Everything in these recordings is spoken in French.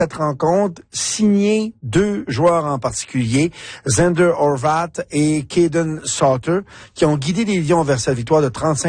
cette rencontre, signé 2 joueurs en particulier, Zander Horvat et Caden Sauter, qui ont guidé les Lions vers sa victoire de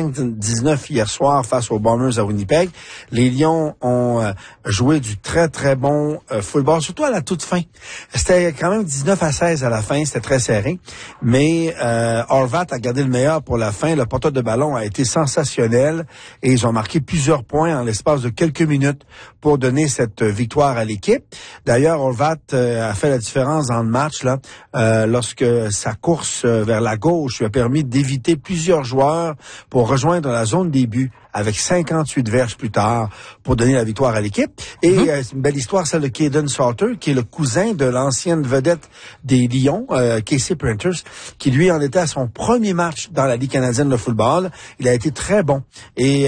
35-19 hier soir face aux Bombers à Winnipeg. Les Lions ont joué du très, très bon football, surtout à la toute fin. C'était quand même 19-16 à la fin, c'était très serré, mais Horvat a gardé le meilleur pour la fin. Le porteur de ballon a été sensationnel et ils ont marqué plusieurs points en l'espace de quelques minutes pour donner cette victoire à l'équipe. D'ailleurs, Horvat a fait la différence dans le match là, lorsque sa course vers la gauche lui a permis d'éviter plusieurs joueurs pour rejoindre la zone des buts avec 58 verges plus tard pour donner la victoire à l'équipe. Et c'est une belle histoire, celle de Caden Sauter, qui est le cousin de l'ancienne vedette des Lions, Casey Printers, qui lui en était à son premier match dans la Ligue canadienne de football. Il a été très bon et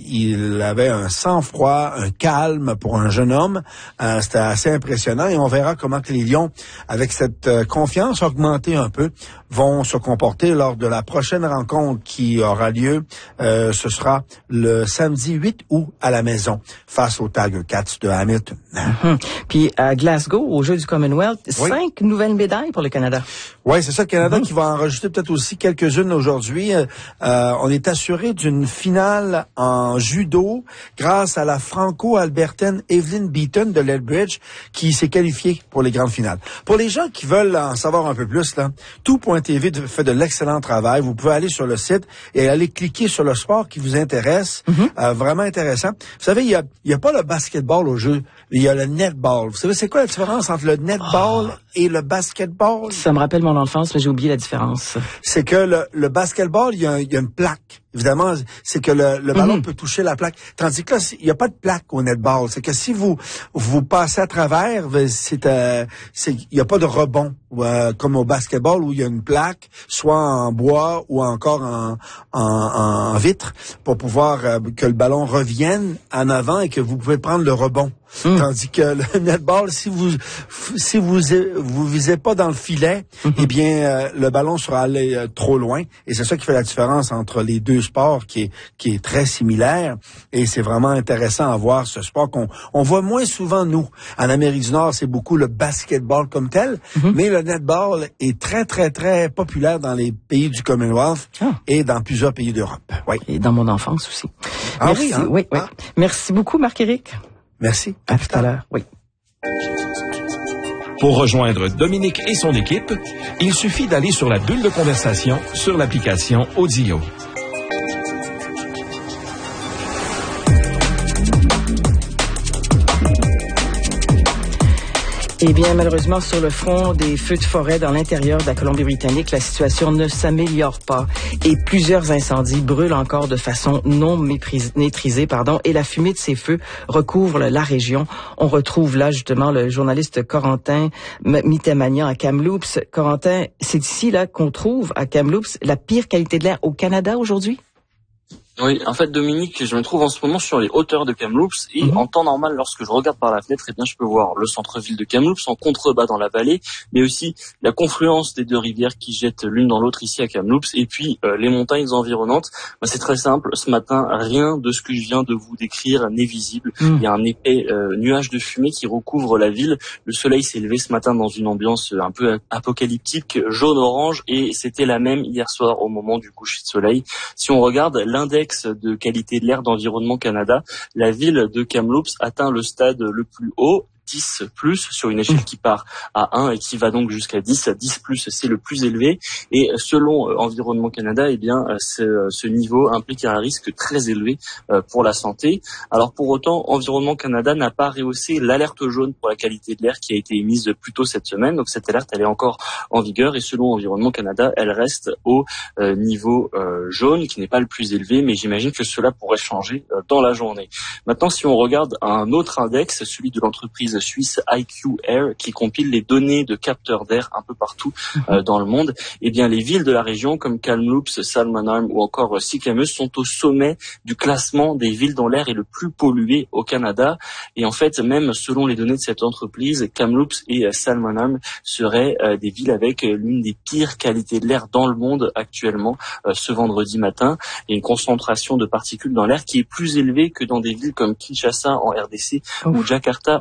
il avait un sang-froid, un calme pour un jeune homme. C'était assez impressionnant et on verra comment que les Lions, avec cette confiance augmentée un peu, vont se comporter lors de la prochaine rencontre qui aura lieu. Ce sera le samedi 8 août à la maison face aux Tiger Cats de Hamilton. Puis à Glasgow, aux Jeux du Commonwealth, 5 nouvelles médailles pour le Canada. Oui, c'est ça, le Canada qui va en rajouter peut-être aussi quelques-unes aujourd'hui. On est assuré d'une finale en judo grâce à la franco-albertaine Evelyn Beaton de Lethbridge qui s'est qualifiée pour les grandes finales. Pour les gens qui veulent en savoir un peu plus, là, tout.tv fait de l'excellent travail. Vous pouvez aller sur le site et aller cliquer sur le sport qui vous intéresse. Vraiment intéressant. Vous savez, il y a pas le basketball au jeu, il y a le netball. Vous savez, c'est quoi la différence entre le netball et le basketball? Ça me rappelle mon enfance, mais j'ai oublié la différence. C'est que le basketball, il y a une plaque. Évidemment, c'est que le ballon peut toucher la plaque. Tandis que là, il n'y a pas de plaque au netball. C'est que si vous passez à travers, il n'y a pas de rebond. Comme au basketball où il y a une plaque, soit en bois ou encore en vitre, pour pouvoir que le ballon revienne en avant et que vous pouvez prendre le rebond. Tandis que le netball, si vous visez pas dans le filet, eh bien le ballon sera allé trop loin. Et c'est ça qui fait la différence entre les deux sports qui est très similaire. Et c'est vraiment intéressant à voir ce sport qu'on voit moins souvent, nous. En Amérique du Nord, c'est beaucoup le basketball comme tel, mais le netball est très, très, très populaire dans les pays du Commonwealth et dans plusieurs pays d'Europe. Oui. Et dans mon enfance aussi. Ah Merci. oui, hein? Oui. Merci beaucoup, Marc-Éric. Merci. À tout à l'heure. Oui. Pour rejoindre Dominique et son équipe, il suffit d'aller sur la bulle de conversation sur l'application Audio. Eh bien, malheureusement, sur le front des feux de forêt dans l'intérieur de la Colombie-Britannique, la situation ne s'améliore pas et plusieurs incendies brûlent encore de façon non maîtrisée, et la fumée de ces feux recouvre la région. On retrouve là, justement, le journaliste Corentin Mitemania à Kamloops. Corentin, c'est ici, là, qu'on trouve à Kamloops la pire qualité de l'air au Canada aujourd'hui? Oui, en fait, Dominique, je me trouve en ce moment sur les hauteurs de Kamloops et en temps normal, lorsque je regarde par la fenêtre, eh bien, je peux voir le centre-ville de Kamloops en contrebas dans la vallée, mais aussi la confluence des deux rivières qui jettent l'une dans l'autre ici à Kamloops et puis les montagnes environnantes. Bah, c'est très simple. Ce matin, rien de ce que je viens de vous décrire n'est visible. Il y a un épais nuage de fumée qui recouvre la ville. Le soleil s'est levé ce matin dans une ambiance un peu apocalyptique, jaune-orange, et c'était la même hier soir au moment du coucher de soleil. Si on regarde l'index de qualité de l'air d'Environnement Canada, la ville de Kamloops atteint le stade le plus haut, 10+, sur une échelle qui part à 1 et qui va donc jusqu'à 10. 10+, c'est le plus élevé. Et selon Environnement Canada, eh bien, ce niveau implique un risque très élevé pour la santé. Alors pour autant, Environnement Canada n'a pas rehaussé l'alerte jaune pour la qualité de l'air qui a été émise plus tôt cette semaine. Donc cette alerte, elle est encore en vigueur et selon Environnement Canada, elle reste au niveau jaune, qui n'est pas le plus élevé, mais j'imagine que cela pourrait changer dans la journée. Maintenant, si on regarde un autre index, celui de l'entreprise suisse IQ Air, qui compile les données de capteurs d'air un peu partout dans le monde, eh bien les villes de la région comme Kamloops, Salmon Arm ou encore Sicamous sont au sommet du classement des villes dont l'air est le plus pollué au Canada. Et en fait, même selon les données de cette entreprise, Kamloops et Salmon Arm seraient des villes avec l'une des pires qualités de l'air dans le monde actuellement. Ce vendredi matin, il y a une concentration de particules dans l'air qui est plus élevée que dans des villes comme Kinshasa en RDC ou Jakarta en Indonésie.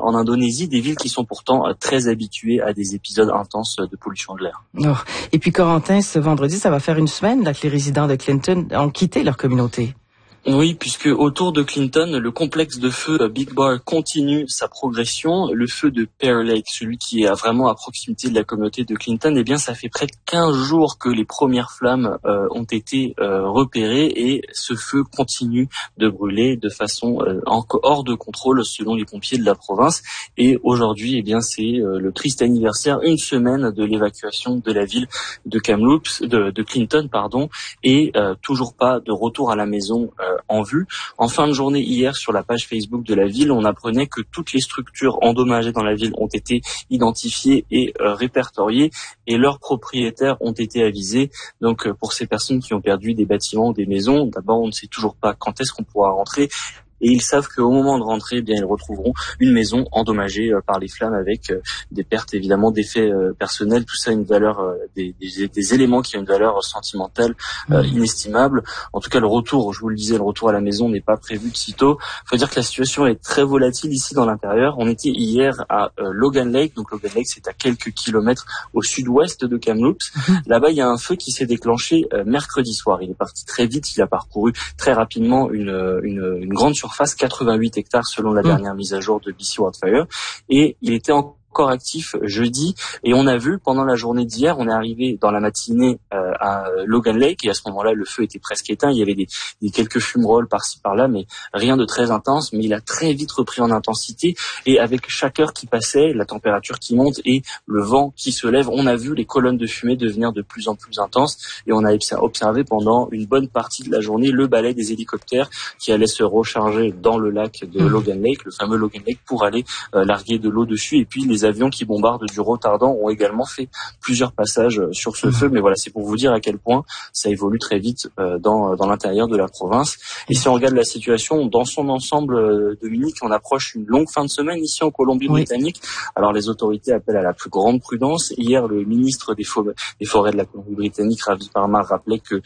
Indonésie, des villes qui sont pourtant très habituées à des épisodes intenses de pollution de l'air. Oh. Et puis Corentin, ce vendredi, ça va faire une semaine là, que les résidents de Clinton ont quitté leur communauté. Oui, puisque autour de Clinton, le complexe de feu Big Bar continue sa progression. Le feu de Pear Lake, celui qui est vraiment à proximité de la communauté de Clinton, eh bien, ça fait près de 15 jours que les premières flammes ont été repérées et ce feu continue de brûler de façon hors de contrôle selon les pompiers de la province. Et aujourd'hui, eh bien, c'est le triste anniversaire, une semaine de l'évacuation de la ville de Kamloops, de Clinton, pardon, et toujours pas de retour à la maison en vue. En fin de journée hier, sur la page Facebook de la ville, on apprenait que toutes les structures endommagées dans la ville ont été identifiées et répertoriées et leurs propriétaires ont été avisés. Donc pour ces personnes qui ont perdu des bâtiments ou des maisons, d'abord on ne sait toujours pas quand est-ce qu'on pourra rentrer. Et ils savent qu'au moment de rentrer, eh bien, ils retrouveront une maison endommagée par les flammes avec des pertes, évidemment, d'effets personnels. Tout ça a une valeur, des éléments qui ont une valeur sentimentale inestimable. En tout cas, le retour, je vous le disais, le retour à la maison n'est pas prévu de sitôt. Il faut dire que la situation est très volatile ici dans l'intérieur. On était hier à Logan Lake. Donc Logan Lake, c'est à quelques kilomètres au sud-ouest de Kamloops. Là-bas, il y a un feu qui s'est déclenché mercredi soir. Il est parti très vite. Il a parcouru très rapidement une grande surface, 88 hectares selon la dernière mise à jour de BC Wildfire, et il était encore actif jeudi, et on a vu pendant la journée d'hier, on est arrivé dans la matinée à Logan Lake, et à ce moment-là le feu était presque éteint, il y avait des quelques fumerolles par-ci par-là, mais rien de très intense, mais il a très vite repris en intensité, et avec chaque heure qui passait, la température qui monte et le vent qui se lève, on a vu les colonnes de fumée devenir de plus en plus intenses, et on a observé pendant une bonne partie de la journée le balai des hélicoptères qui allaient se recharger dans le lac de Logan Lake, le fameux Logan Lake, pour aller larguer de l'eau dessus, et puis les avions qui bombardent du Rotterdam ont également fait plusieurs passages sur ce feu, mais voilà, c'est pour vous dire à quel point ça évolue très vite dans l'intérieur de la province. Et si on regarde la situation dans son ensemble, Dominique, on approche une longue fin de semaine ici en Colombie-Britannique. Alors les autorités appellent à la plus grande prudence. Hier, le ministre des Forêts de la Colombie-Britannique, Ravi Parmar, rappelait que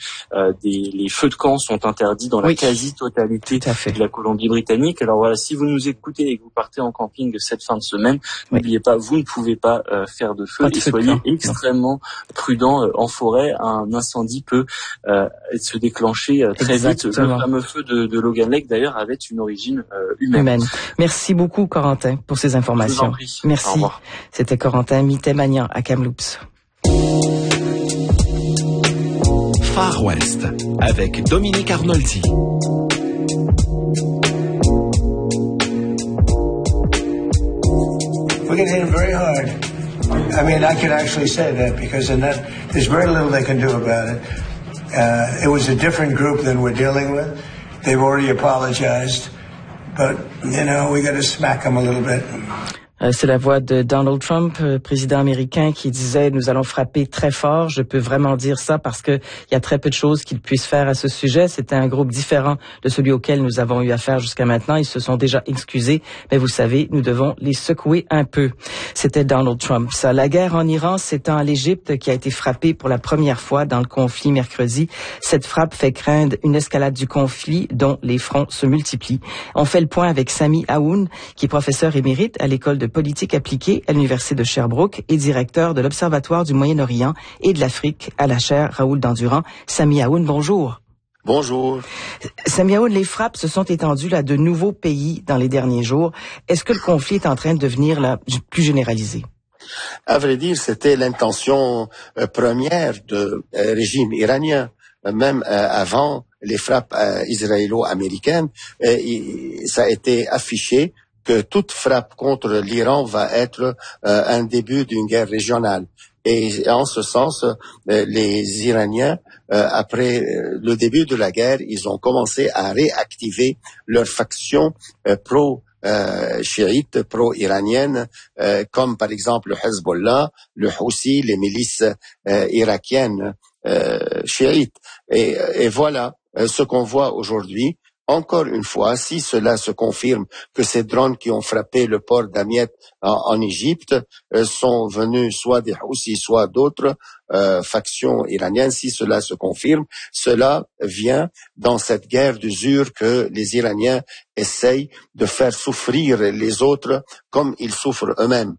les feux de camp sont interdits dans la quasi-totalité de la Colombie-Britannique. Alors voilà, si vous nous écoutez et que vous partez en camping cette fin de semaine, n'oubliez pas, vous ne pouvez pas faire de feu, et soyez extrêmement prudents en forêt. Un incendie peut se déclencher très vite. Le fameux feu de Logan Lake, d'ailleurs, avait une origine humaine. Merci beaucoup, Corentin, pour ces informations. Je vous en prie. Merci. Au revoir. C'était Corentin Mitemanian à Kamloops. Far West avec Dominique Arnoldi. We're going to hit them very hard. I mean, I can actually say that because there's very little they can do about it. It was a different group than we're dealing with. They've already apologized. But, you know, we got to smack them a little bit. C'est la voix de Donald Trump, président américain, qui disait « Nous allons frapper très fort ». Je peux vraiment dire ça parce que il y a très peu de choses qu'ils puissent faire à ce sujet. C'était un groupe différent de celui auquel nous avons eu affaire jusqu'à maintenant. Ils se sont déjà excusés, mais vous savez, nous devons les secouer un peu. C'était Donald Trump. Ça, la guerre en Iran s'étend à l'Égypte, qui a été frappée pour la première fois dans le conflit mercredi. Cette frappe fait craindre une escalade du conflit dont les fronts se multiplient. On fait le point avec Sami Aoun, qui est professeur émérite à l'école de politique appliquée à l'Université de Sherbrooke et directeur de l'Observatoire du Moyen-Orient et de l'Afrique à la chaire Raoul Dandurand. Sami Aoun, bonjour. Bonjour. Sami Aoun, les frappes se sont étendues à de nouveaux pays dans les derniers jours. Est-ce que le conflit est en train de devenir plus généralisé? À vrai dire, c'était l'intention première du régime iranien. Même avant les frappes israélo-américaines, ça a été affiché que toute frappe contre l'Iran va être un début d'une guerre régionale. Et en ce sens, les Iraniens, après le début de la guerre, ils ont commencé à réactiver leur faction pro-chiite, pro-iranienne, comme par exemple le Hezbollah, le Houthi, les milices irakiennes chiites. Et voilà ce qu'on voit aujourd'hui encore une fois, si cela se confirme que ces drones qui ont frappé le port d'Amiet en Égypte sont venus soit des Houthis, soit d'autres factions iraniennes, si cela se confirme, cela vient dans cette guerre d'usure que les Iraniens essayent de faire souffrir les autres comme ils souffrent eux-mêmes.